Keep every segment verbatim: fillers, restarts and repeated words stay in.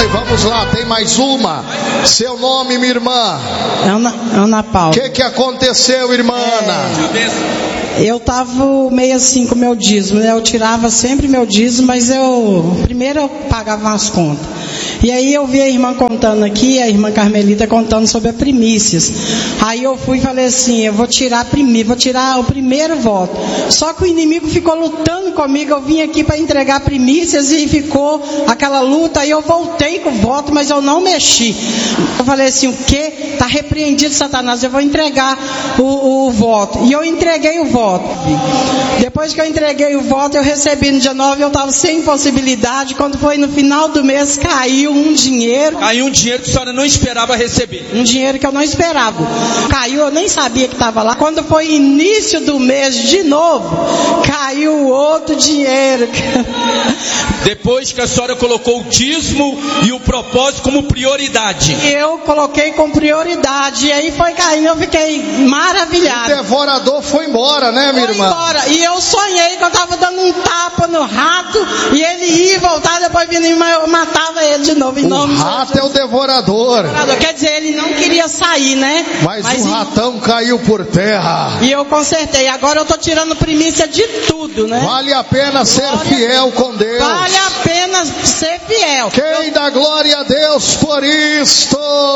vamos lá, tem mais uma. Seu nome, minha irmã? Ana, Ana Paula. O que que aconteceu, irmã Ana? É, eu tava meio assim com meu dízimo, né? Eu tirava sempre meu dízimo, mas eu primeiro eu pagava umas contas. E aí eu vi a irmã contando aqui, a irmã Carmelita contando sobre a primícias. Aí eu fui e falei assim, eu vou tirar a primícia, vou tirar o primeiro voto. Só que o inimigo ficou lutando comigo, eu vim aqui para entregar primícias e ficou aquela luta. Aí eu voltei com o voto, mas eu não mexi. Eu falei assim, o quê? Tá repreendido, Satanás, eu vou entregar o, o voto. E eu entreguei o voto. Depois que eu entreguei o voto, eu recebi no dia nove, eu estava sem possibilidade. Quando foi no final do mês, caiu um dinheiro. Caiu um dinheiro que a senhora não esperava receber. Um dinheiro que eu não esperava. Caiu, eu nem sabia que estava lá. Quando foi início do mês de novo, caiu outro dinheiro. Depois que a senhora colocou o dízimo e o propósito como prioridade. E eu coloquei com prioridade. E aí foi caindo, eu fiquei maravilhado. O devorador foi embora, né, minha foi irmã? Embora. E eu sonhei que eu estava dando um tapa no rato. E ele ia voltar, depois vinha e eu matava ele de novo. Em o nome rato de é o devorador. devorador. Quer dizer, ele não queria sair, né? Mas, Mas o e... ratão caiu por terra. E eu consertei. Agora eu estou tirando primícia de tudo, né? Vale a pena ser glória fiel com Deus. Vale a pena ser fiel. Quem eu... dá glória a Deus por isto?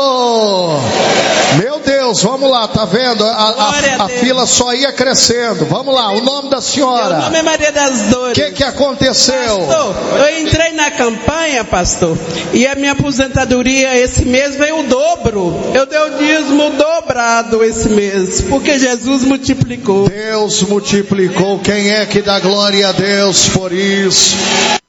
Meu Deus, vamos lá, tá vendo? A, a, a, a fila só ia crescendo. Vamos lá, o nome da senhora? Meu nome é Maria das Dores. O que que aconteceu? Pastor, eu entrei na campanha, pastor, e a minha aposentadoria esse mês veio o dobro. Eu dei o dízimo dobrado esse mês, porque Jesus multiplicou. Deus multiplicou. Quem é que dá glória a Deus por isso?